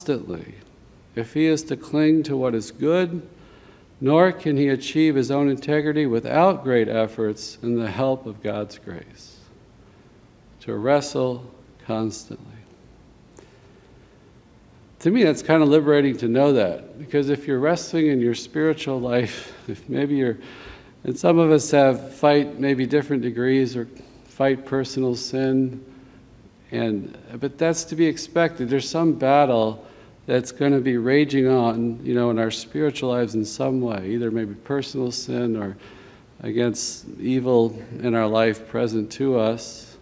constantly if he is to cling to what is good, nor can he achieve his own integrity without great efforts and the help of God's grace. To wrestle constantly. To me, that's kind of liberating to know that, because if you're wrestling in your spiritual life, if maybe you're, and some of us fight maybe different degrees or fight personal sin, but that's to be expected. There's some battle that's going to be raging on, in our spiritual lives in some way, either maybe personal sin or against evil in our life present to us.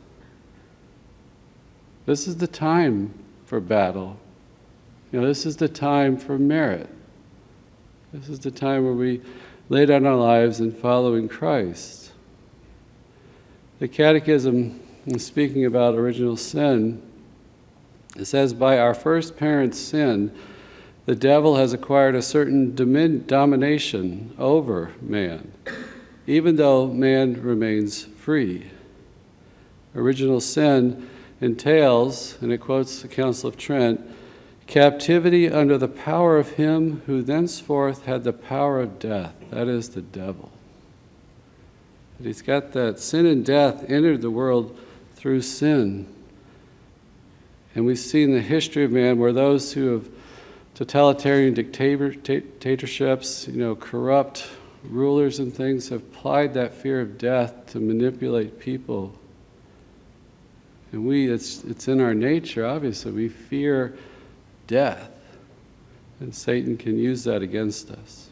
This is the time for battle. This is the time for merit. This is the time where we lay down our lives in following Christ. The Catechism, in speaking about original sin, it says, by our first parent's sin, the devil has acquired a certain domination over man, even though man remains free. Original sin entails, and it quotes the Council of Trent, captivity under the power of him who thenceforth had the power of death, that is, the devil. But he's got that sin and death entered the world through sin. And we see in the history of man where those who have totalitarian dictatorships, corrupt rulers and things have applied that fear of death to manipulate people. And it's in our nature, obviously. We fear death. And Satan can use that against us.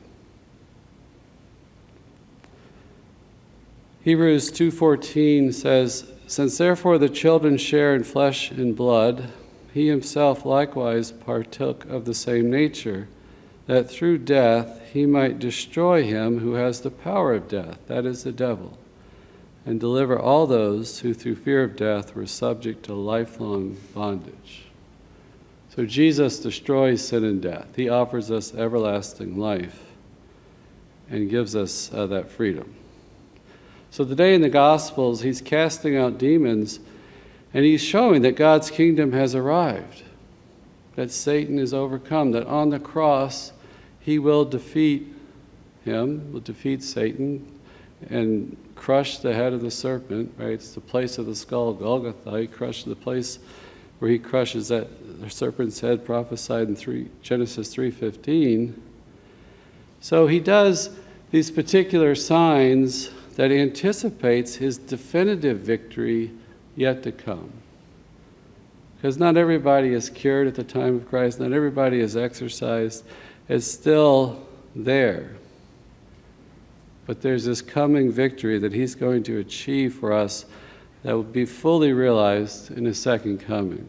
Hebrews 2:14 says, since therefore the children share in flesh and blood, he himself likewise partook of the same nature, that through death he might destroy him who has the power of death, that is the devil, and deliver all those who through fear of death were subject to lifelong bondage. So Jesus destroys sin and death. He offers us everlasting life and gives us that freedom. So today in the Gospels, he's casting out demons, and he's showing that God's kingdom has arrived, that Satan is overcome, that on the cross he will defeat Satan, and crush the head of the serpent, right? It's the place of the skull, Golgotha. He crushed the place where he crushes that the serpent's head prophesied in Genesis 3:15. So he does these particular signs that anticipates his definitive victory yet to come. Because not everybody is cured at the time of Christ, not everybody is exorcised, it's still there. But there's this coming victory that he's going to achieve for us that will be fully realized in his second coming.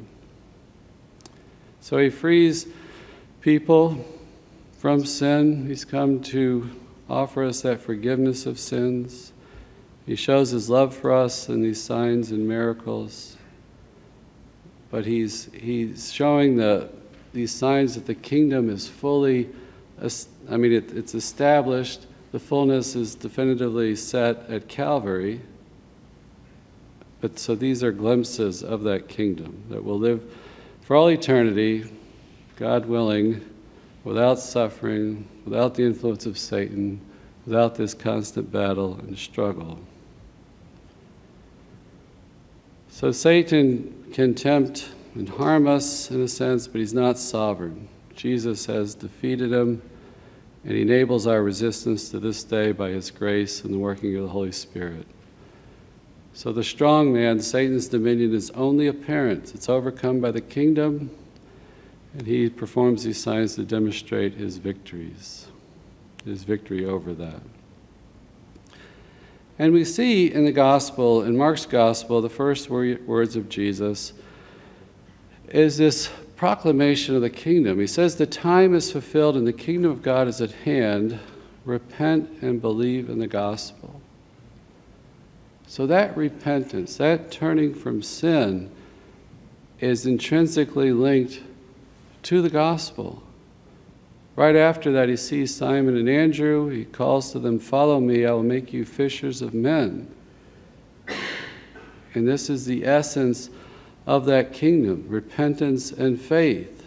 So he frees people from sin. He's come to offer us that forgiveness of sins. He shows his love for us in these signs and miracles. But he's showing these signs that the kingdom is fully, it's established. The fullness is definitively set at Calvary. But so these are glimpses of that kingdom that will live for all eternity, God willing, without suffering, without the influence of Satan, without this constant battle and struggle. So Satan can tempt and harm us in a sense, but he's not sovereign. Jesus has defeated him, and he enables our resistance to this day by his grace and the working of the Holy Spirit. So the strong man, Satan's dominion, is only apparent. It's overcome by the kingdom, and he performs these signs to demonstrate his victory over that. And we see in the gospel, in Mark's gospel, the first words of Jesus is this proclamation of the kingdom. He says, the time is fulfilled and the kingdom of God is at hand. Repent and believe in the gospel. So that repentance, that turning from sin, is intrinsically linked to the gospel. Right after that, he sees Simon and Andrew. He calls to them, follow me, I will make you fishers of men. And this is the essence of that kingdom, repentance and faith.